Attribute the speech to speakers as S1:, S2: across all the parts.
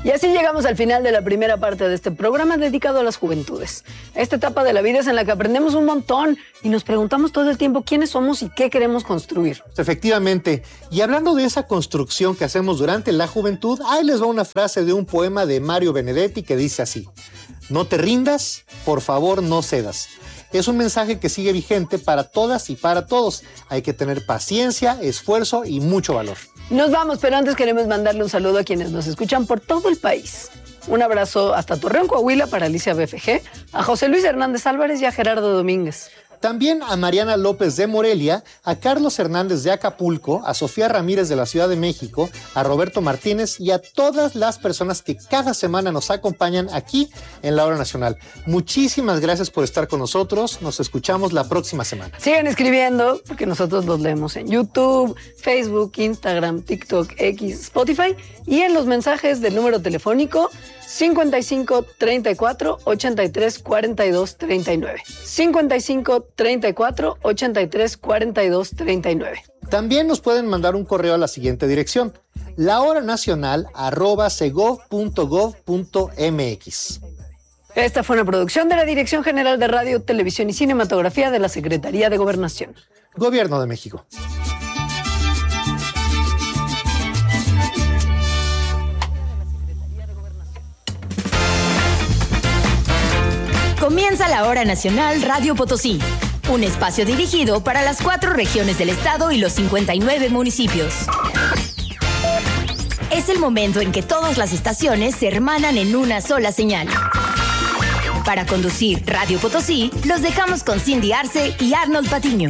S1: Y así llegamos al final de la primera parte de este programa dedicado a las juventudes. Esta etapa de la vida es en la que aprendemos un montón y nos preguntamos todo el tiempo quiénes somos y qué queremos construir.
S2: Efectivamente. Y hablando de esa construcción que hacemos durante la juventud, ahí les va una frase de un poema de Mario Benedetti que dice así: no te rindas, por favor no cedas. Es un mensaje que sigue vigente para todas y para todos. Hay que tener paciencia, esfuerzo y mucho valor.
S1: Nos vamos, pero antes queremos mandarle un saludo a quienes nos escuchan por todo el país. Un abrazo hasta Torreón, Coahuila, para Alicia BFG, a José Luis Hernández Álvarez y a Gerardo Domínguez.
S2: También a Mariana López de Morelia, a Carlos Hernández de Acapulco, a Sofía Ramírez de la Ciudad de México, a Roberto Martínez y a todas las personas que cada semana nos acompañan aquí en La Hora Nacional. Muchísimas gracias por estar con nosotros. Nos escuchamos la próxima semana.
S1: Sigan escribiendo, porque nosotros los leemos en YouTube, Facebook, Instagram, TikTok, X, Spotify y en los mensajes del número telefónico 55 34 83 42 39. 55 34 83 42 39.
S2: También nos pueden mandar un correo a la siguiente dirección: lahoranacional@segov.gov.mx.
S1: Esta fue una producción de la Dirección General de Radio, Televisión y Cinematografía de la Secretaría de Gobernación.
S2: Gobierno de México.
S3: Comienza la Hora Nacional Radio Potosí, un espacio dirigido para las 4 regiones del estado y los 59 municipios. Es el momento en que todas las estaciones se hermanan en una sola señal. Para conducir Radio Potosí, los dejamos con Cindy Arce y Arnold Patiño.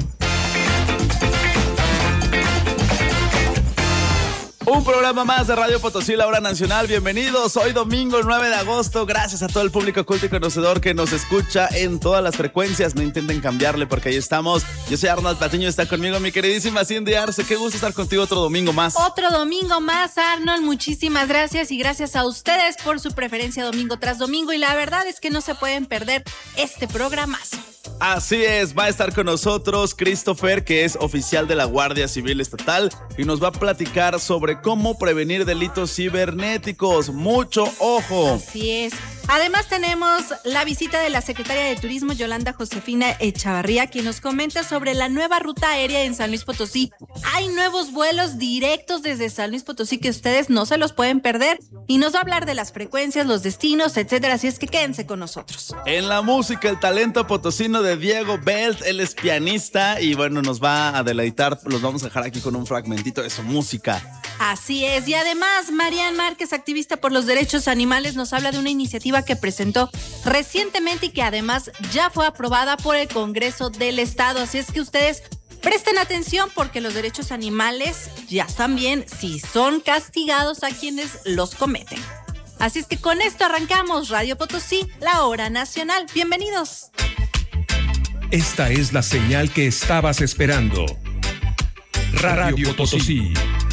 S4: Un programa más de Radio Potosí, La Hora Nacional. Bienvenidos. Hoy domingo, el 9 de agosto. Gracias a todo el público culto y conocedor que nos escucha en todas las frecuencias. No intenten cambiarle porque ahí estamos. Yo soy Arnold Patiño, está conmigo mi queridísima Cindy Arce. Qué gusto estar contigo otro domingo más.
S5: Otro domingo más, Arnold. Muchísimas gracias y gracias a ustedes por su preferencia domingo tras domingo. Y la verdad es que no se pueden perder este programazo.
S4: Así es, va a estar con nosotros Christopher, que es oficial de la Guardia Civil Estatal y nos va a platicar sobre cómo prevenir delitos cibernéticos. ¡Mucho ojo!
S5: Así es. Además tenemos la visita de la secretaria de Turismo, Yolanda Josefina Echavarría, quien nos comenta sobre la nueva ruta aérea en San Luis Potosí. Hay nuevos vuelos directos desde San Luis Potosí que ustedes no se los pueden perder y nos va a hablar de las frecuencias, los destinos, etcétera. Así es que quédense con nosotros.
S4: En la música, el talento potosino de Diego Belt, él es pianista y bueno, nos va a deleitar. Los vamos a dejar aquí con un fragmentito de su música.
S5: Así es, y además Marian Márquez, activista por los derechos animales, nos habla de una iniciativa que presentó recientemente y que además ya fue aprobada por el Congreso del Estado. Así es que ustedes presten atención porque los derechos animales ya están bien si son castigados a quienes los cometen. Así es que con esto arrancamos Radio Potosí, La Hora Nacional. Bienvenidos.
S6: Esta es la señal que estabas esperando. Radio Potosí.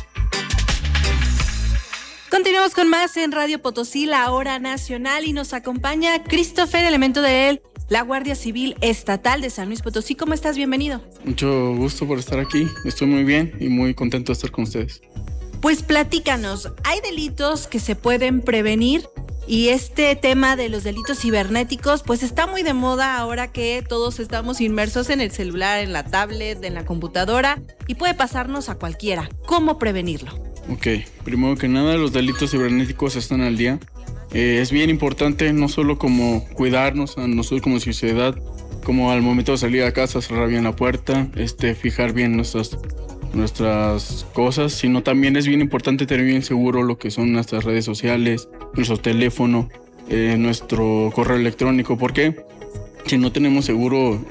S5: Continuamos con más en Radio Potosí, La Hora Nacional, y nos acompaña Christopher, elemento de la Guardia Civil Estatal de San Luis Potosí. ¿Cómo estás? Bienvenido.
S7: Mucho gusto por estar aquí. Estoy muy bien y muy contento de estar con ustedes.
S5: Pues platícanos, ¿hay delitos que se pueden prevenir? Y este tema de los delitos cibernéticos, pues está muy de moda ahora que todos estamos inmersos en el celular, en la tablet, en la computadora, y puede pasarnos a cualquiera. ¿Cómo prevenirlo?
S7: Ok, primero que nada, los delitos cibernéticos están al día. Es bien importante no solo como cuidarnos a nosotros como sociedad, como al momento de salir a casa, cerrar bien la puerta, fijar bien nuestras cosas, sino también es bien importante tener bien seguro lo que son nuestras redes sociales, nuestro teléfono, nuestro correo electrónico. ¿Por qué? Si no tenemos seguro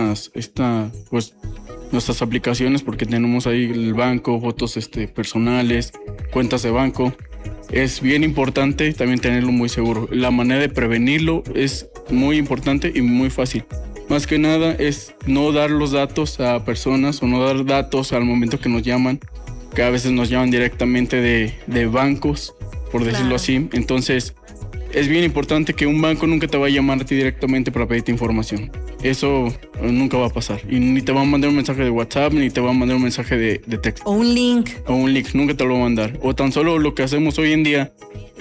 S7: nuestras aplicaciones, porque tenemos ahí el banco, fotos personales, cuentas de banco, es bien importante también tenerlo muy seguro. La manera de prevenirlo es muy importante y muy fácil. Más que nada es no dar los datos a personas o no dar datos al momento que nos llaman, que a veces nos llaman directamente de bancos, por decirlo así. Entonces es bien importante que un banco nunca te va a llamar a ti directamente para pedirte información. Eso nunca va a pasar. Y ni te va a mandar un mensaje de WhatsApp, ni te va a mandar un mensaje de texto.
S5: O un link.
S7: Nunca te lo va a mandar. O tan solo lo que hacemos hoy en día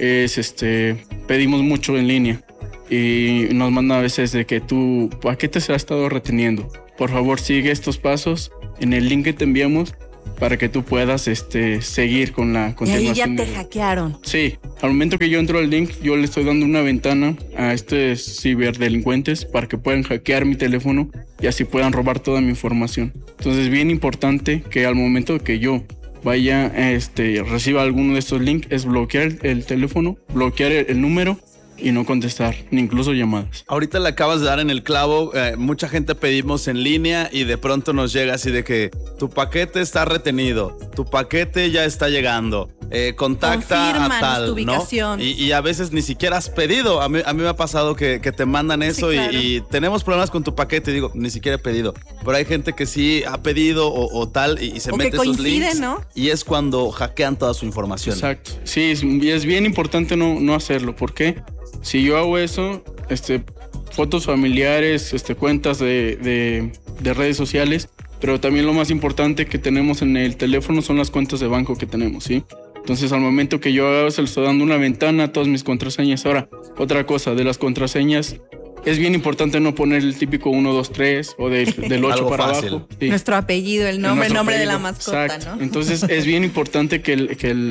S7: es pedimos mucho en línea y nos manda a veces de que tu paquete se ha estado reteniendo. Por favor, sigue estos pasos en el link que te enviamos para que tú puedas seguir con la continuación.
S5: Y ahí ya te hackearon.
S7: Sí, al momento que yo entro al link, yo le estoy dando una ventana a ciberdelincuentes para que puedan hackear mi teléfono y así puedan robar toda mi información. Entonces es bien importante que al momento que yo vaya, reciba alguno de estos links, es bloquear el teléfono, bloquear el número y no contestar, ni incluso llamadas.
S4: Ahorita le acabas de dar en el clavo. Mucha gente pedimos en línea y de pronto nos llega así de que tu paquete está retenido, tu paquete ya está llegando, contacta a tal,
S5: tu ubicación,
S4: ¿no? Y a veces ni siquiera has pedido. A mí me ha pasado que te mandan eso, sí, claro. y tenemos problemas con tu paquete. Digo, ni siquiera he pedido. Pero hay gente que sí ha pedido o tal y se mete esos links, ¿no? Y es cuando hackean toda su información.
S7: Exacto. Sí, es bien importante no hacerlo. ¿Por qué? Si yo hago eso, fotos familiares, cuentas de redes sociales, pero también lo más importante que tenemos en el teléfono son las cuentas de banco que tenemos, ¿sí? Entonces, al momento que yo hago, se le estoy dando una ventana a todas mis contraseñas. Ahora, otra cosa, de las contraseñas, es bien importante no poner el típico 1, 2, 3 o del 8 para
S4: fácil.
S7: abajo. Sí.
S5: Nuestro apellido, el nombre de la mascota,
S7: exacto,
S5: ¿no?
S7: Entonces, es bien importante que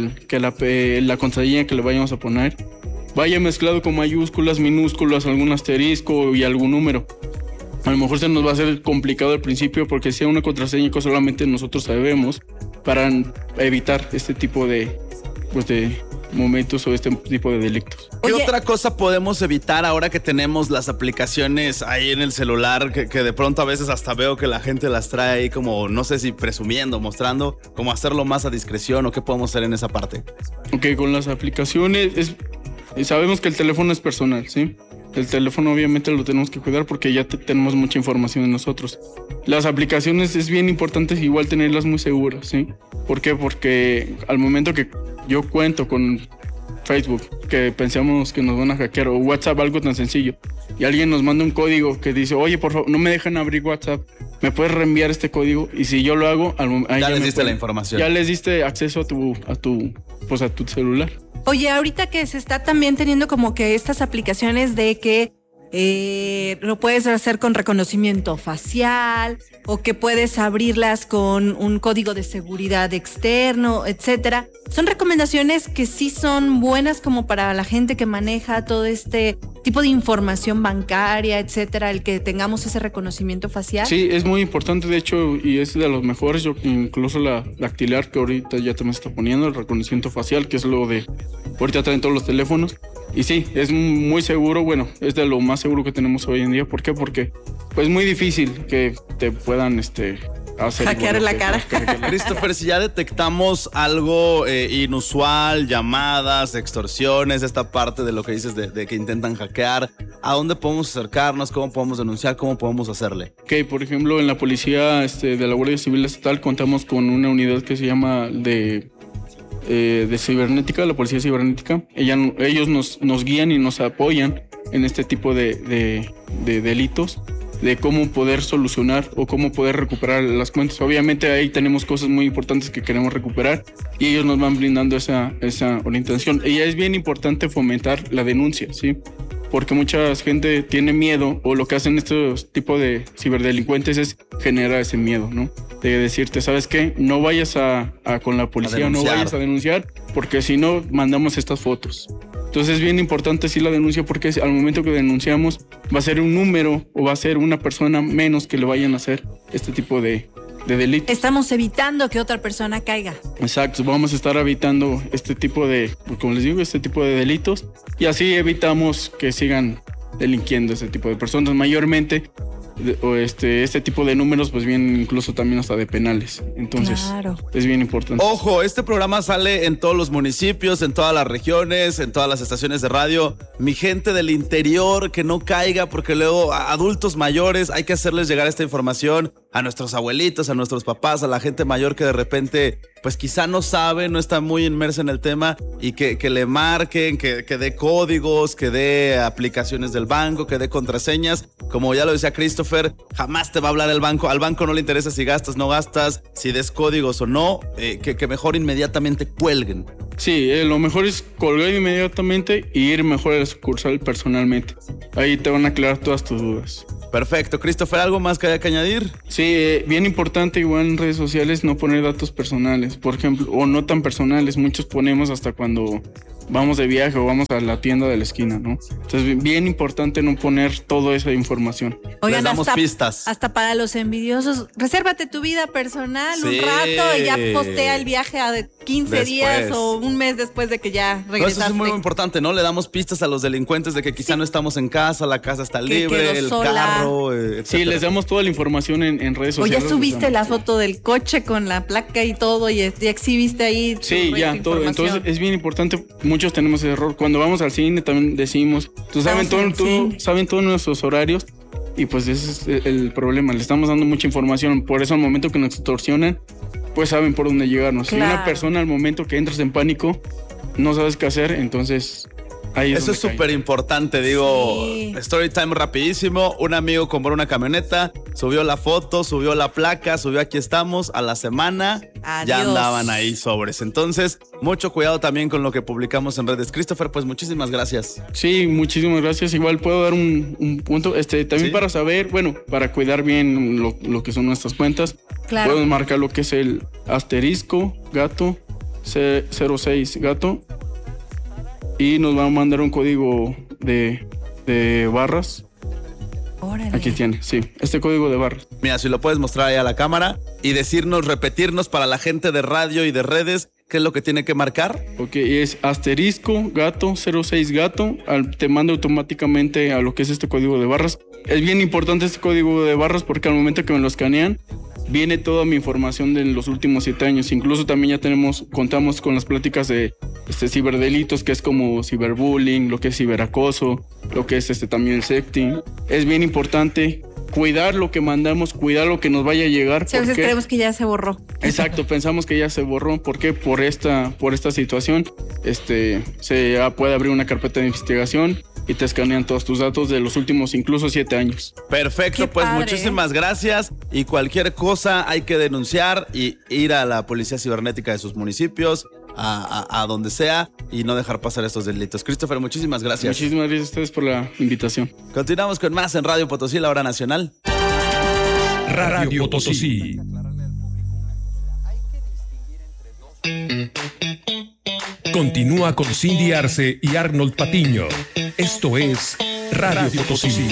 S7: la contraseña que le vayamos a poner vaya mezclado con mayúsculas, minúsculas, algún asterisco y algún número. A lo mejor se nos va a hacer complicado al principio porque sea una contraseña que solamente nosotros sabemos para evitar este tipo de momentos o este tipo de delitos.
S4: ¿Qué otra cosa podemos evitar ahora que tenemos las aplicaciones ahí en el celular que de pronto a veces hasta veo que la gente las trae ahí como, no sé si presumiendo, mostrando, cómo hacerlo más a discreción o qué podemos hacer en esa parte?
S7: Ok, con las aplicaciones sabemos que el teléfono es personal, ¿sí? El teléfono obviamente lo tenemos que cuidar porque ya tenemos mucha información de nosotros. Las aplicaciones es bien importante igual tenerlas muy seguras, ¿sí? ¿Por qué? Porque al momento que yo cuento con Facebook, que pensamos que nos van a hackear, o WhatsApp, algo tan sencillo, y alguien nos manda un código que dice, oye, por favor, no me dejan abrir WhatsApp, ¿me puedes reenviar este código? Y si yo lo hago,
S4: ya les diste la información.
S7: Ya les diste acceso a tu celular.
S5: Oye, ahorita que se está también teniendo como que estas aplicaciones de que lo puedes hacer con reconocimiento facial o que puedes abrirlas con un código de seguridad externo, etcétera. Son recomendaciones que sí son buenas como para la gente que maneja todo este tipo de información bancaria, etcétera, el que tengamos ese reconocimiento facial.
S7: Sí, es muy importante, de hecho, y es de los mejores. Yo incluso la dactilar que ahorita ya también se está poniendo, el reconocimiento facial, que es lo de ahorita traen todos los teléfonos. Y sí, es muy seguro, bueno, es de lo más seguro que tenemos hoy en día. ¿Por qué? Porque pues es muy difícil que te puedan hacer
S5: hackear la cara.
S4: Christopher, si ya detectamos algo inusual, llamadas, extorsiones, esta parte de lo que dices de que intentan hackear, ¿a dónde podemos acercarnos? ¿Cómo podemos denunciar? ¿Cómo podemos hacerle?
S7: Ok, por ejemplo, en la policía de la Guardia Civil Estatal contamos con una unidad que se llama de cibernética, la policía cibernética. Ellos nos guían y nos apoyan en este tipo de delitos, de cómo poder solucionar o cómo poder recuperar las cuentas. Obviamente ahí tenemos cosas muy importantes que queremos recuperar y ellos nos van brindando esa orientación. Y es bien importante fomentar la denuncia, ¿sí? Porque mucha gente tiene miedo, o lo que hacen estos tipos de ciberdelincuentes es generar ese miedo, ¿no? De decirte, ¿sabes qué? No vayas con la policía, no vayas a denunciar, porque si no, mandamos estas fotos. Entonces es bien importante sí la denuncia, porque al momento que denunciamos va a ser un número o va a ser una persona menos que le vayan a hacer este tipo de delitos.
S5: Estamos evitando que otra persona caiga.
S7: Exacto, vamos a estar evitando este tipo como les digo, este tipo de delitos, y así evitamos que sigan delinquiendo este tipo de personas. Mayormente este tipo de números pues vienen incluso también hasta de penales. Entonces
S5: claro,
S7: es bien importante.
S4: Ojo, este programa sale en todos los municipios, en todas las regiones, en todas las estaciones de radio. Mi gente del interior, que no caiga, porque luego a adultos mayores hay que hacerles llegar esta información a nuestros abuelitos, a nuestros papás, a la gente mayor que de repente pues quizá no sabe, no está muy inmersa en el tema, y que le marquen, que dé códigos, que dé aplicaciones del banco, que dé contraseñas, como ya lo decía Christopher, jamás te va a hablar el banco. Al banco no le interesa si gastas, no gastas, si des códigos o no, que mejor inmediatamente cuelguen.
S7: Sí, lo mejor es colgar inmediatamente y ir mejor a la sucursal personalmente. Ahí te van a aclarar todas tus dudas.
S4: Perfecto. Christopher, ¿algo más que haya que añadir?
S7: Sí, bien importante igual en redes sociales no poner datos personales, por ejemplo, o no tan personales. Muchos ponemos hasta cuando vamos de viaje o vamos a la tienda de la esquina, ¿no? Entonces, bien importante no poner toda esa información.
S4: Les damos pistas.
S5: Hasta para los envidiosos, resérvate tu vida personal un rato y ya postea el viaje a 15 días o un mes después de que ya regresaste.
S4: Eso es muy importante, ¿no? Le damos pistas a los delincuentes de que quizá no estamos en casa, la casa está libre, el carro, etc. Sí,
S7: les damos toda la información en redes sociales.
S5: O ya subiste la foto del coche con la placa y todo y ya exhibiste ahí.
S7: Sí, ya, todo. Entonces es bien importante. Muchos tenemos ese error. Cuando vamos al cine también decimos, saben todos nuestros horarios y pues ese es el problema. Le estamos dando mucha información. Por eso al momento que nos extorsionan, pues saben por dónde llegarnos. Claro. Si una persona al momento que entras en pánico no sabes qué hacer, entonces ahí
S4: eso es súper importante, digo, story time rapidísimo. Un amigo compró una camioneta, subió la foto, subió la placa, subió aquí estamos, a la semana ya andaban ahí sobres. Entonces, mucho cuidado también con lo que publicamos en redes. Christopher, pues muchísimas gracias.
S7: Sí, muchísimas gracias. Igual puedo dar un punto, también para saber, bueno, para cuidar bien lo que son nuestras cuentas. Claro. Puedes marcar lo que es el asterisco gato 06 gato y nos va a mandar un código de barras. Órale. Aquí tiene, sí, este código de barras.
S4: Mira, si lo puedes mostrar ahí a la cámara y repetirnos para la gente de radio y de redes, ¿qué es lo que tiene que marcar?
S7: Ok, es asterisco gato 06 gato, te manda automáticamente a lo que es este código de barras. Es bien importante este código de barras porque al momento que me lo escanean, viene toda mi información de los últimos 7 años. Incluso también ya contamos con las pláticas de ciberdelitos, que es como ciberbullying, lo que es ciberacoso, lo que es también el sexting. Es bien importante cuidar lo que mandamos, cuidar lo que nos vaya a llegar.
S5: Sí, a veces creemos que ya se borró.
S7: Exacto, pensamos que ya se borró. ¿Por qué? Por esta situación puede abrir una carpeta de investigación y te escanean todos tus datos de los últimos incluso 7 años.
S4: Perfecto, pues muchísimas gracias. Y cualquier cosa hay que denunciar y ir a la policía cibernética de sus municipios, a donde sea, y no dejar pasar estos delitos. Christopher, muchísimas gracias.
S7: Muchísimas gracias a ustedes por la invitación.
S4: Continuamos con más en Radio Potosí, la hora nacional.
S6: Radio Potosí. Continúa con Cindy Arce y Arnold Patiño. Esto es Radio Potosí.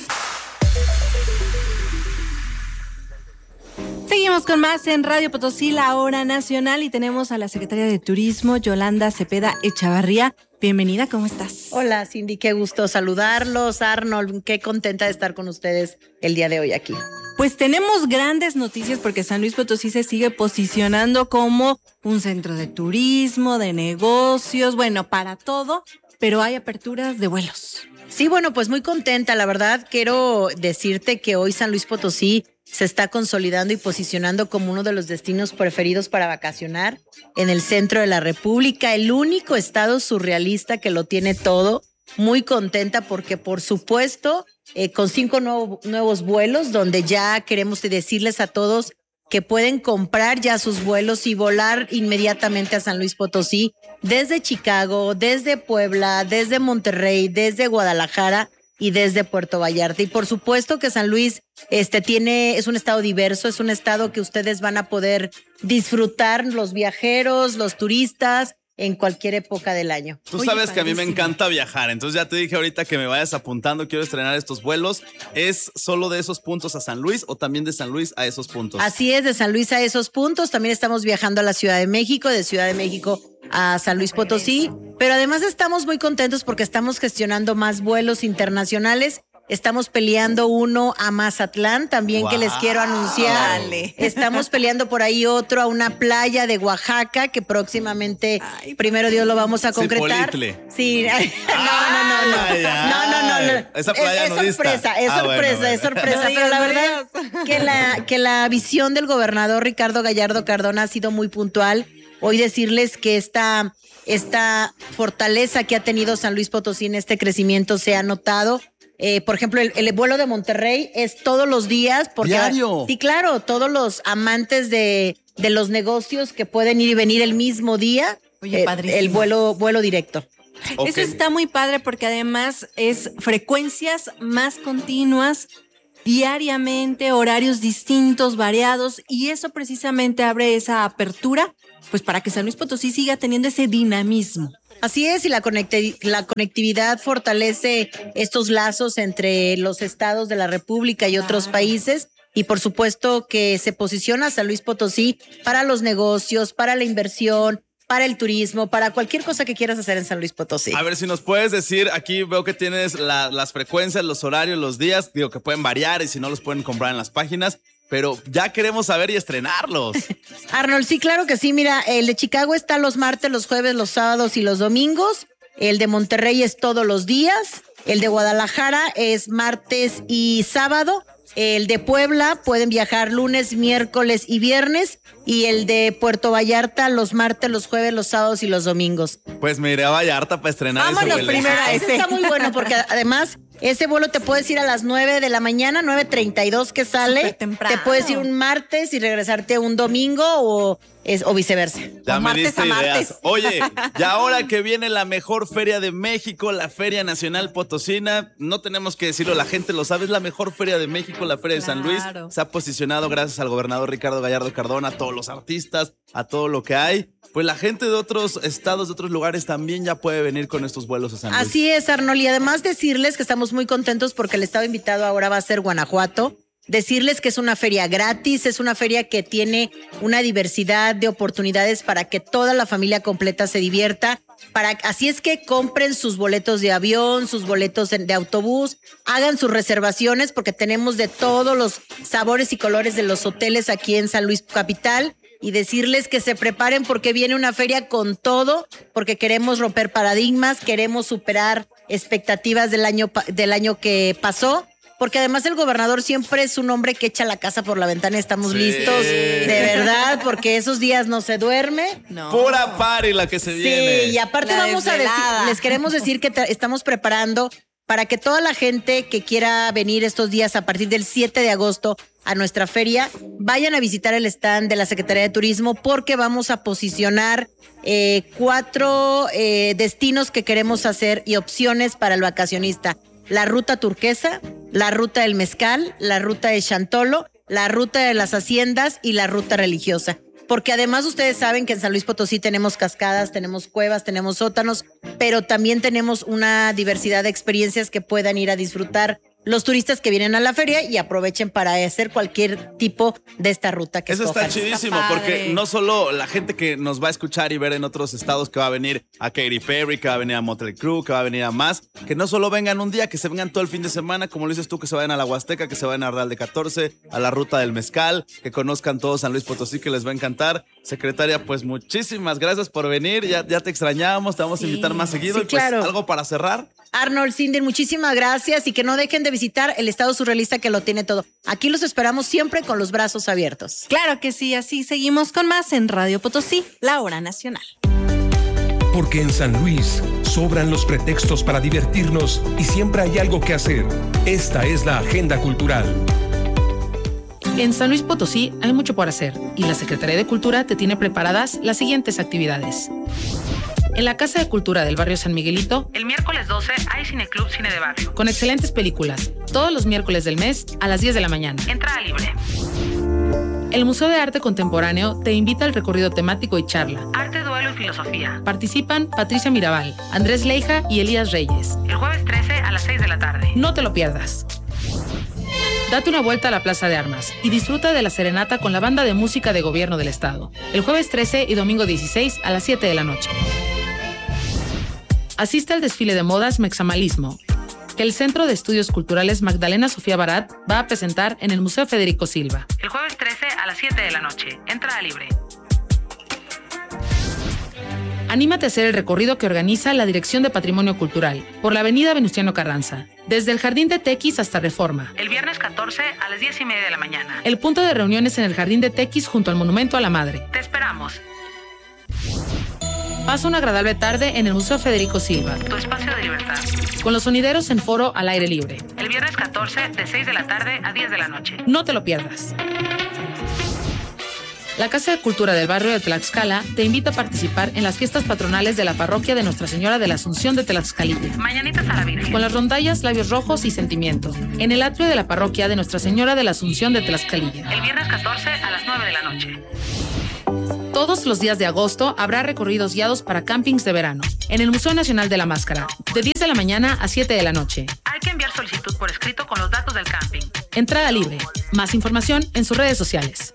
S5: Seguimos con más en Radio Potosí, la hora nacional, y tenemos a la secretaria de Turismo, Yolanda Cepeda Echavarría. Bienvenida, ¿cómo estás?
S8: Hola, Cindy, qué gusto saludarlos. Arnold, qué contenta de estar con ustedes el día de hoy aquí.
S5: Pues tenemos grandes noticias porque San Luis Potosí se sigue posicionando como un centro de turismo, de negocios, bueno, para todo, pero hay aperturas de vuelos.
S8: Sí, bueno, pues muy contenta, la verdad. Quiero decirte que hoy San Luis Potosí se está consolidando y posicionando como uno de los destinos preferidos para vacacionar en el centro de la República, el único estado surrealista que lo tiene todo. Muy contenta porque, por supuesto, con 5 nuevos vuelos, donde ya queremos decirles a todos que pueden comprar ya sus vuelos y volar inmediatamente a San Luis Potosí desde Chicago, desde Puebla, desde Monterrey, desde Guadalajara y desde Puerto Vallarta. Y por supuesto que San Luis es un estado diverso, es un estado que ustedes van a poder disfrutar, los viajeros, los turistas, en cualquier época del año.
S4: Tú sabes que a mí me encanta viajar, entonces ya te dije ahorita que me vayas apuntando, quiero estrenar estos vuelos. ¿Es solo de esos puntos a San Luis o también de San Luis a esos puntos?
S8: Así es, de San Luis a esos puntos. También estamos viajando a la Ciudad de México, de Ciudad de México a San Luis Potosí, pero además estamos muy contentos porque estamos gestionando más vuelos internacionales. Estamos peleando uno a Mazatlán, también que les quiero anunciar. Dale. Estamos peleando por ahí otro a una playa de Oaxaca que próximamente, primero Dios, lo vamos a concretar. Sí, no.
S4: Esa playa
S8: es sorpresa, es sorpresa. Pero la verdad que la visión del gobernador Ricardo Gallardo Cardona ha sido muy puntual. Hoy decirles que esta fortaleza que ha tenido San Luis Potosí en este crecimiento se ha notado. Por ejemplo, el vuelo de Monterrey es todos los días. Porque,
S4: ¿Diario?
S8: Sí, claro, todos los amantes de los negocios que pueden ir y venir el mismo día.
S5: Oye, padrísimo.
S8: El vuelo directo.
S4: Ok.
S5: Eso está muy padre porque además es frecuencias más continuas, diariamente, horarios distintos, variados, y eso precisamente abre esa apertura, pues para que San Luis Potosí siga teniendo ese dinamismo.
S8: Así es, y la conectividad fortalece estos lazos entre los estados de la República y otros países. Y por supuesto que se posiciona San Luis Potosí para los negocios, para la inversión, para el turismo, para cualquier cosa que quieras hacer en San Luis Potosí.
S4: A ver si nos puedes decir, aquí veo que tienes las frecuencias, los horarios, los días, digo que pueden variar y si no los pueden comprar en las páginas, pero ya queremos saber y estrenarlos.
S8: Arnold, sí, claro que sí. Mira, el de Chicago está los martes, los jueves, los sábados y los domingos. El de Monterrey es todos los días. El de Guadalajara es martes y sábado. El de Puebla pueden viajar lunes, miércoles y viernes. Y el de Puerto Vallarta los martes, los jueves, los sábados y los domingos.
S4: Pues me iré a Vallarta para estrenar
S5: Vámonos
S4: ese vuelo.
S5: primero a
S8: Ese
S5: ese.
S8: está muy bueno porque además ese vuelo te puedes ir a las 9 de la mañana, 9:32 que sale.
S5: Súper temprano.
S8: Te puedes ir un martes y regresarte un domingo o viceversa.
S4: Ya
S5: O
S4: me
S5: martes
S4: diste
S5: a
S4: ideas.
S5: martes.
S4: Oye, y ahora que viene la mejor feria de México, la Feria Nacional Potosina, no tenemos que decirlo, la gente lo sabe, es la mejor feria de México, la Feria de San Luis.
S5: Claro.
S4: Se ha posicionado gracias al gobernador Ricardo Gallardo Cardona, a todos los artistas, a todo lo que hay. Pues la gente de otros estados, de otros lugares también ya puede venir con estos vuelos a San Luis.
S8: Así es, Arnold. Y además decirles que estamos muy contentos porque el estado invitado ahora va a ser Guanajuato. Decirles que es una feria gratis, es una feria que tiene una diversidad de oportunidades para que toda la familia completa se divierta. Así es que compren sus boletos de avión, sus boletos de autobús, hagan sus reservaciones porque tenemos de todos los sabores y colores de los hoteles aquí en San Luis Capital. Y decirles que se preparen porque viene una feria con todo, porque queremos romper paradigmas, queremos superar expectativas del año que pasó. Porque además el gobernador siempre es un hombre que echa la casa por la ventana. Estamos listos, de verdad, porque esos días no se duerme.
S5: No.
S4: Pura party la que se viene.
S8: Sí, y aparte
S5: La
S8: vamos a decir,
S5: desvelada.
S8: les queremos decir que estamos preparando para que toda la gente que quiera venir estos días a partir del 7 de agosto a nuestra feria, vayan a visitar el stand de la Secretaría de Turismo porque vamos a posicionar 4 destinos que queremos hacer y opciones para el vacacionista. La ruta turquesa, la ruta del mezcal, la ruta de Chantolo, la ruta de las haciendas y la ruta religiosa. Porque además ustedes saben que en San Luis Potosí tenemos cascadas, tenemos cuevas, tenemos sótanos, pero también tenemos una diversidad de experiencias que puedan ir a disfrutar los turistas que vienen a la feria y aprovechen para hacer cualquier tipo de esta ruta que
S4: Eso está
S8: escojan.
S4: chidísimo,
S5: Está
S4: porque
S5: padre.
S4: no solo la gente que nos va a escuchar y ver en otros estados que va a venir a Katy Perry, que va a venir a Motley Crue, que va a venir a más, que no solo vengan un día, que se vengan todo el fin de semana, como lo dices tú, que se vayan a la Huasteca, que se vayan a Real de 14, a la ruta del mezcal, que conozcan todo San Luis Potosí, que les va a encantar. Secretaria, pues muchísimas gracias por venir, ya te extrañábamos, te vamos a invitar más seguido.
S8: Sí,
S4: y pues
S8: claro.
S4: algo para cerrar.
S8: Arnold, Cindy, muchísimas gracias y que no dejen de visitar el estado surrealista que lo tiene todo. Aquí los esperamos siempre con los brazos abiertos.
S5: Claro que sí, así seguimos con más en Radio Potosí, la hora nacional.
S6: Porque en San Luis sobran los pretextos para divertirnos y siempre hay algo que hacer. Esta es la agenda cultural.
S9: En San Luis Potosí hay mucho por hacer y la Secretaría de Cultura te tiene preparadas las siguientes actividades. En la Casa de Cultura del barrio San Miguelito, el miércoles 12 hay Cineclub Cine de Barrio, con excelentes películas, todos los miércoles del mes a las 10 de la mañana. Entrada libre. El Museo de Arte Contemporáneo te invita al recorrido temático y charla. Arte, duelo y filosofía. Participan Patricia Mirabal, Andrés Leija y Elías Reyes. El jueves 13 a las 6 de la tarde. No te lo pierdas. Date una vuelta a la Plaza de Armas y disfruta de la serenata con la banda de música de gobierno del estado. El jueves 13 y domingo 16 a las 7 de la noche. Asiste al desfile de modas Mexamalismo, que el Centro de Estudios Culturales Magdalena Sofía Barat va a presentar en el Museo Federico Silva. El jueves 13 a las 7 de la noche. Entrada libre. Anímate a hacer el recorrido que organiza la Dirección de Patrimonio Cultural por la avenida Venustiano Carranza, desde el Jardín de Tequis hasta Reforma. El viernes 14 a las 10:30 de la mañana. El punto de reunión es en el Jardín de Tequis junto al Monumento a la Madre. Te esperamos. Pasa una agradable tarde en el Museo Federico Silva, tu espacio de libertad, con los sonideros en foro al aire libre. El viernes 14, de 6 de la tarde a 10 de la noche. No te lo pierdas. La Casa de Cultura del barrio de Tlaxcala te invita a participar en las fiestas patronales de la parroquia de Nuestra Señora de la Asunción de Tlaxcalite. Mañanitas a la Virgen. Con las rondallas Labios Rojos y Sentimiento. En el atrio de la parroquia de Nuestra Señora de la Asunción de Tlaxcalilla. El viernes 14 a las 9 de la noche. Todos los días de agosto habrá recorridos guiados para campings de verano en el Museo Nacional de la Máscara, de 10 de la mañana a 7 de la noche. Hay que enviar solicitud por escrito con los datos del camping. Entrada libre. Más información en sus redes sociales.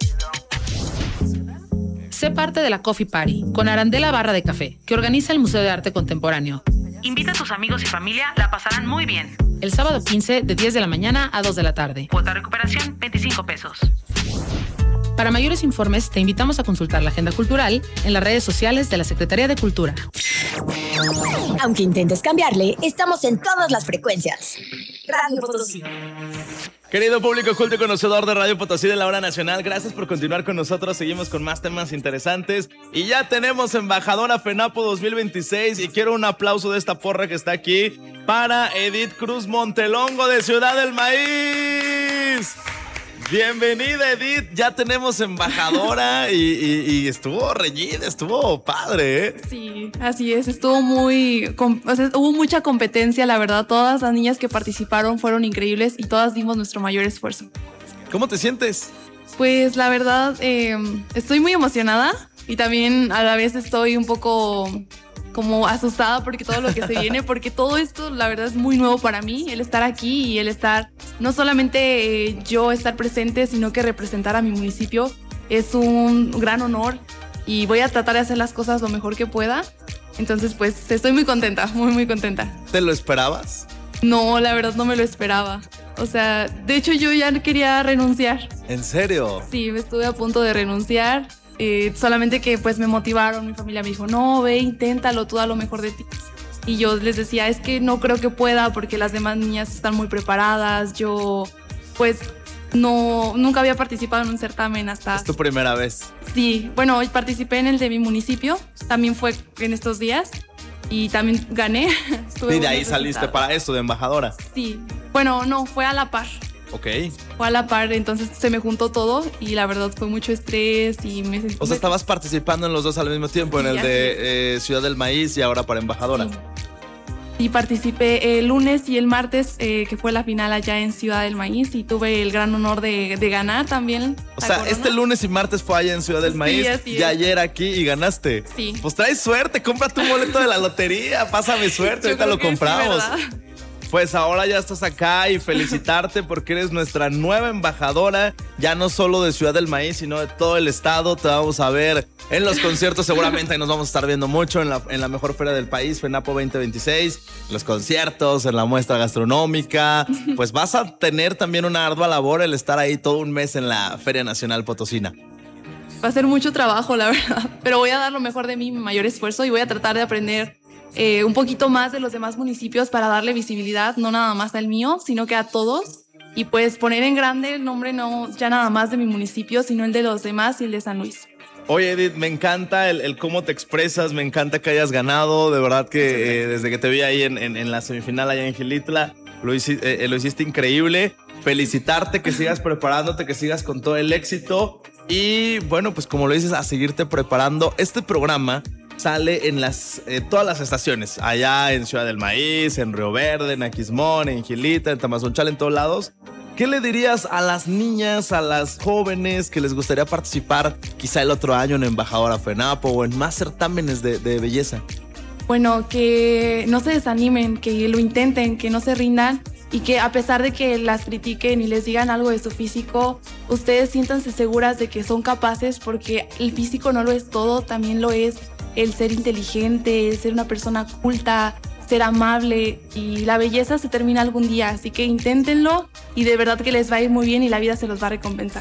S9: Sé parte de la Coffee Party con Arandela Barra de Café, que organiza el Museo de Arte Contemporáneo. Invita a tus amigos y familia, la pasarán muy bien. El sábado 15 de 10 de la mañana a 2 de la tarde. Cuota de recuperación, 25 pesos. Para mayores informes, te invitamos a consultar la agenda cultural en las redes sociales de la Secretaría de Cultura.
S3: Aunque intentes cambiarle, estamos en todas las frecuencias. Radio Potosí.
S4: Querido público culto y conocedor de Radio Potosí de la Hora Nacional, gracias por continuar con nosotros. Seguimos con más temas interesantes y ya tenemos embajadora FENAPO 2026 y quiero un aplauso de esta porra que está aquí para Edith Cruz Montelongo de Ciudad del Maíz. Bienvenida, Edith, ya tenemos embajadora y estuvo reñida, estuvo padre, ¿eh?
S10: Sí, así es, estuvo hubo mucha competencia, la verdad, todas las niñas que participaron fueron increíbles y todas dimos nuestro mayor esfuerzo.
S4: ¿Cómo te sientes?
S10: Pues la verdad, estoy muy emocionada y también a la vez estoy un poco como asustada porque todo lo que se viene, porque todo esto la verdad es muy nuevo para mí, el estar aquí y el estar, no solamente yo estar presente, sino que representar a mi municipio es un gran honor y voy a tratar de hacer las cosas lo mejor que pueda. Entonces pues estoy muy contenta, muy contenta.
S4: ¿Te lo esperabas?
S10: No, la verdad no me lo esperaba. O sea, de hecho yo ya quería renunciar.
S4: ¿En serio?
S10: Sí, estuve a punto de renunciar. Solamente que pues me motivaron, mi familia me dijo, no, ve, inténtalo, tú da lo mejor de ti. Y yo les decía, es que no creo que pueda porque las demás niñas están muy preparadas. Yo pues nunca había participado en un certamen hasta...
S4: ¿Es tu primera vez?
S10: Sí, bueno, participé en el de mi municipio, también fue en estos días y también gané.
S4: Y de ahí saliste para esto de embajadora.
S10: Sí, bueno, no, fue a la par.
S4: Ok.
S10: Fue a la par, entonces se me juntó todo y la verdad fue mucho estrés y me sentí...
S4: O sea, estabas participando en los dos al mismo tiempo, sí, en el de Ciudad del Maíz y ahora para embajadora.
S10: Sí. Y participé el lunes y el martes, que fue la final allá en Ciudad del Maíz y tuve el gran honor de ganar también.
S4: O sea, corona. Este lunes y martes fue allá en Ciudad del Maíz y ayer aquí y ganaste.
S10: Sí.
S4: Pues traes suerte, cómprate un boleto de la lotería, pásame suerte, ahorita lo compramos. Sí, pues ahora ya estás acá y felicitarte porque eres nuestra nueva embajadora, ya no solo de Ciudad del Maíz, sino de todo el estado. Te vamos a ver en los conciertos seguramente, y nos vamos a estar viendo mucho en la mejor feria del país, FENAPO 2026, los conciertos, en la muestra gastronómica. Pues vas a tener también una ardua labor el estar ahí todo un mes en la Feria Nacional Potosina.
S10: Va a ser mucho trabajo, la verdad, pero voy a dar lo mejor de mí, mi mayor esfuerzo, y voy a tratar de aprender un poquito más de los demás municipios para darle visibilidad, no nada más al mío, sino que a todos, y pues poner en grande el nombre no ya nada más de mi municipio, sino el de los demás y el de San Luis.
S4: Oye, Edith, me encanta el cómo te expresas, me encanta que hayas ganado, de verdad que desde que te vi ahí en la semifinal allá en Gilitla, lo hiciste increíble. Felicitarte, que sigas preparándote, que sigas con todo el éxito y bueno, pues como lo dices, a seguirte preparando. Este programa sale en todas las estaciones, allá en Ciudad del Maíz, en Río Verde, en Aquismón, en Gilitla, en Tamazunchal, en todos lados. ¿Qué le dirías a las niñas, a las jóvenes que les gustaría participar quizá el otro año en Embajadora FENAPO o en más certámenes de belleza?
S10: Bueno, que no se desanimen, que lo intenten, que no se rindan y que a pesar de que las critiquen y les digan algo de su físico, ustedes siéntanse seguras de que son capaces, porque el físico no lo es todo, también lo es el ser inteligente, el ser una persona culta, ser amable, y la belleza se termina algún día, así que inténtenlo y de verdad que les va a ir muy bien y la vida se los va a recompensar.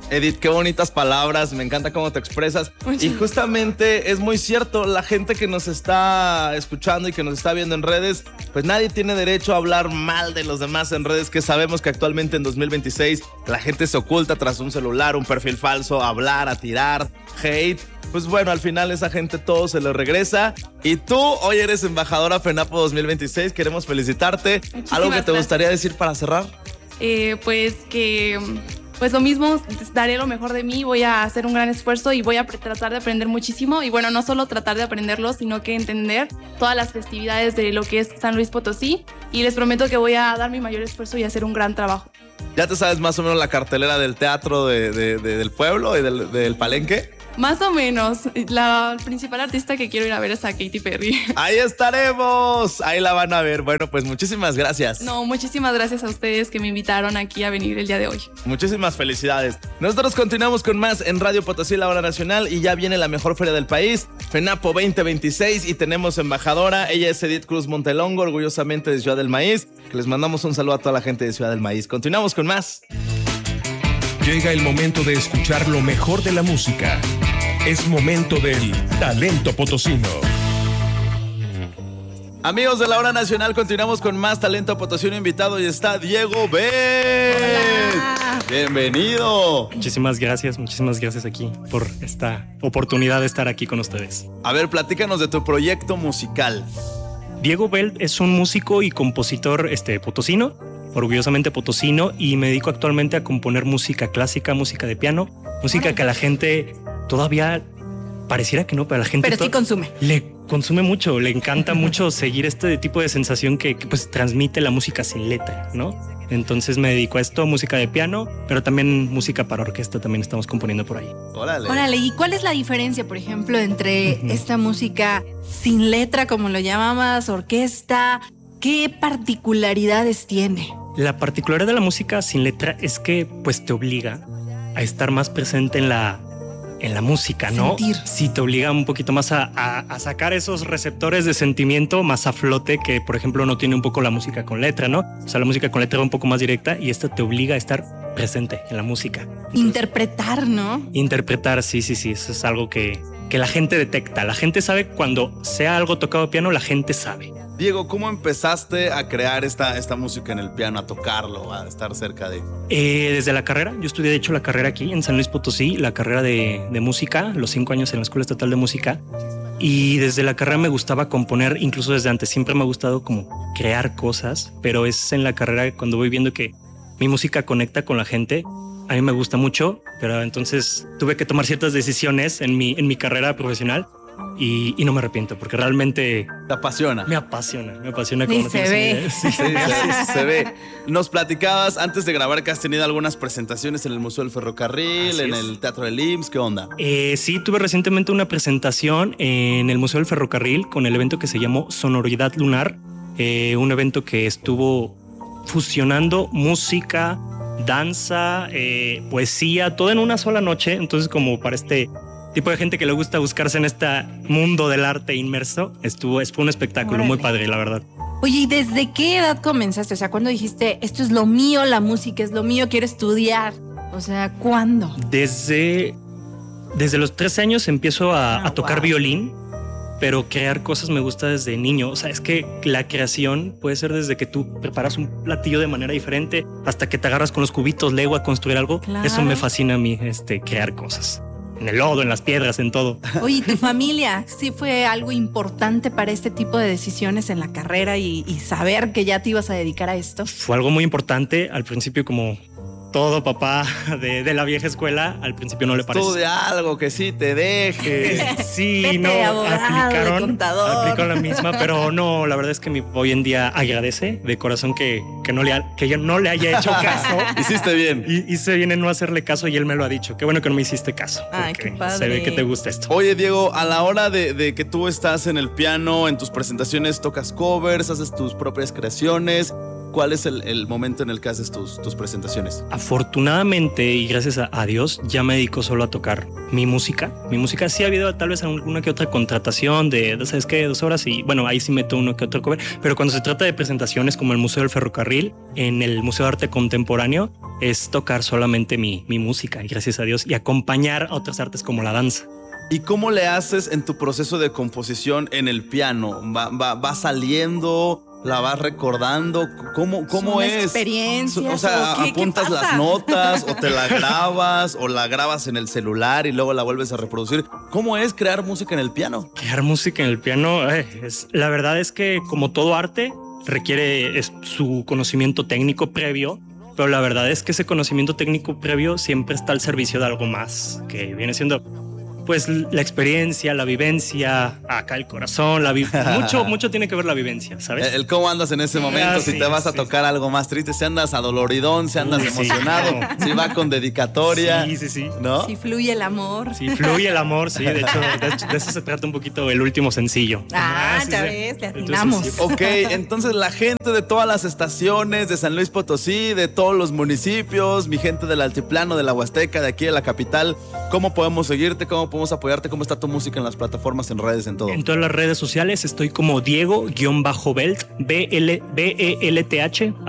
S4: Edith, qué bonitas palabras, me encanta cómo te expresas. Y justamente es muy cierto, la gente que nos está escuchando y que nos está viendo en redes, pues nadie tiene derecho a hablar mal de los demás en redes, que sabemos que actualmente en 2026 la gente se oculta tras un celular, un perfil falso, a hablar, a tirar, hate. Pues bueno, al final esa gente todo se lo regresa. Y tú hoy eres embajadora FENAPO 2026, queremos felicitarte.
S10: Muchísimas
S4: ¿Algo que te
S10: gracias.
S4: gustaría decir para cerrar?
S10: Pues lo mismo, daré lo mejor de mí, voy a hacer un gran esfuerzo y voy a tratar de aprender muchísimo. Y bueno, no solo tratar de aprenderlo, sino que entender todas las festividades de lo que es San Luis Potosí. Y les prometo que voy a dar mi mayor esfuerzo y hacer un gran trabajo.
S4: ¿Ya te sabes más o menos la cartelera del teatro del pueblo y del Palenque?
S10: Más o menos. La principal artista que quiero ir a ver es a Katy Perry.
S4: Ahí estaremos, ahí la van a ver. Bueno, pues muchísimas gracias.
S10: No, muchísimas gracias a ustedes que me invitaron aquí a venir el día de hoy.
S4: Muchísimas felicidades. Nosotros continuamos con más en Radio Potosí, la hora nacional, y ya viene la mejor feria del país, FENAPO 2026, y tenemos embajadora. Ella es Edith Cruz Montelongo, orgullosamente de Ciudad del Maíz, que les mandamos un saludo a toda la gente de Ciudad del Maíz. Continuamos con más.
S6: Llega el momento de escuchar lo mejor de la música. Es momento del talento potosino.
S4: Amigos de la hora nacional, continuamos con más talento potosino. Invitado y está Diego Bet.
S5: Hola.
S4: Bienvenido.
S11: Muchísimas gracias aquí por esta oportunidad de estar aquí con ustedes.
S4: A ver, platícanos de tu proyecto musical.
S11: Diego Belt es un músico y compositor potosino, orgullosamente potosino, y me dedico actualmente a componer música clásica, música de piano, música que a la gente todavía pareciera que no, pero a la gente
S5: Pero sí consume.
S11: le consume mucho, le encanta mucho seguir este tipo de sensación que pues transmite la música sin letra, ¿no? Entonces me dedico a esto, música de piano, pero también música para orquesta, también estamos componiendo por ahí.
S5: Órale, ¿y cuál es la diferencia, por ejemplo, entre esta música sin letra, como lo llamabas, orquesta? ¿Qué particularidades tiene?
S11: La particularidad de la música sin letra es que pues te obliga a estar más presente en la música, ¿no?
S5: Sentir.
S11: Sí, te obliga un poquito más a sacar esos receptores de sentimiento más a flote que, por ejemplo, no tiene un poco la música con letra, ¿no? O sea, la música con letra va un poco más directa y esta te obliga a estar presente en la música. Entonces,
S5: Interpretar, ¿no?
S11: interpretar, sí, eso es algo que la gente detecta. La gente sabe cuando sea algo tocado a piano, la gente sabe.
S4: Diego, ¿cómo empezaste a crear esta música en el piano, a tocarlo, a estar cerca de...?
S11: Desde la carrera, yo estudié de hecho la carrera aquí en San Luis Potosí, la carrera de música, los 5 años en la Escuela Estatal de Música, y desde la carrera me gustaba componer, incluso desde antes, siempre me ha gustado como crear cosas, pero es en la carrera cuando voy viendo que mi música conecta con la gente, a mí me gusta mucho, pero entonces tuve que tomar ciertas decisiones en mi carrera profesional. Y no me arrepiento porque realmente
S4: ¿Te apasiona?
S11: Me apasiona
S5: Y
S11: como no
S5: se
S11: tienes
S5: ve.
S11: idea. Sí.
S4: Se ve. Nos platicabas antes de grabar que has tenido algunas presentaciones en el Museo del Ferrocarril,
S11: Así
S4: en
S11: es.
S4: el Teatro del IMSS. ¿Qué onda?
S11: Sí, tuve recientemente una presentación en el Museo del Ferrocarril con el evento que se llamó Sonoridad Lunar, un evento que estuvo fusionando música, danza, poesía, todo en una sola noche. Entonces, como para este tipo de gente que le gusta buscarse en este mundo del arte inmerso, fue un espectáculo muy padre, la verdad.
S5: Oye, ¿y desde qué edad comenzaste? O sea, ¿cuándo dijiste, esto es lo mío, la música es lo mío, quiero estudiar? O sea, ¿cuándo?
S11: Desde los 13 años empiezo a tocar violín, pero crear cosas me gusta desde niño. O sea, es que la creación puede ser desde que tú preparas un platillo de manera diferente hasta que te agarras con los cubitos Lego a construir algo.
S5: Claro.
S11: Eso me fascina a mí, crear cosas. En el lodo, en las piedras, en todo.
S5: Oye, ¿tu familia sí fue algo importante para este tipo de decisiones en la carrera y saber que ya te ibas a dedicar a esto?
S11: Fue algo muy importante. Al principio, como todo papá de la vieja escuela, al principio no le pareció.
S4: Estudia algo que sí te deje.
S11: Sí,
S5: Vete
S11: no,
S5: de abogado, de contador.
S11: aplicaron la misma, pero no, la verdad es que hoy en día agradece de corazón que yo no le haya hecho caso.
S4: Hiciste bien.
S11: Hice bien en no hacerle caso y él me lo ha dicho. Qué bueno que no me hiciste caso.
S5: Ay,
S11: porque
S5: qué padre.
S11: se ve que te gusta esto.
S4: Oye, Diego, a la hora de que tú estás en el piano, en tus presentaciones tocas covers, haces tus propias creaciones. ¿Cuál es el momento en el que haces tus presentaciones?
S11: Afortunadamente y gracias a Dios ya me dedico solo a tocar mi música. Mi música sí ha habido tal vez alguna que otra contratación de ¿sabes qué? 2 horas y bueno, ahí sí meto uno que otro cover. Pero cuando se trata de presentaciones como el Museo del Ferrocarril, en el Museo de Arte Contemporáneo, es tocar solamente mi música y gracias a Dios y acompañar a otras artes como la danza.
S4: ¿Y cómo le haces en tu proceso de composición en el piano? ¿Va saliendo? ¿La vas recordando? ¿Cómo es?
S5: Experiencias.
S4: O sea, ¿apuntas las notas o te la grabas o la grabas en el celular y luego la vuelves a reproducir? ¿Cómo es crear música en el piano?
S11: Crear música en el piano, la verdad es que como todo arte requiere su conocimiento técnico previo, pero la verdad es que ese conocimiento técnico previo siempre está al servicio de algo más, que viene siendo pues la experiencia, la vivencia, acá el corazón, mucho tiene que ver la vivencia, ¿sabes?
S4: El cómo andas en ese momento, si te vas a tocar algo más triste, si andas adoloridón, si andas emocionado, si va con dedicatoria.
S11: Sí.
S4: ¿No?
S5: Si fluye el amor.
S11: Sí, fluye el amor, sí. De hecho, de eso se trata un poquito el último sencillo.
S5: Ya ves, le atinamos.
S4: Ok, entonces la gente de todas las estaciones de San Luis Potosí, de todos los municipios, mi gente del altiplano, de la Huasteca, de aquí de la capital, ¿cómo podemos seguirte? ¿Cómo podemos apoyarte? ¿Cómo está tu música en las plataformas, en redes, en todo?
S11: En todas las redes sociales estoy como Diego-Belt, BELTH.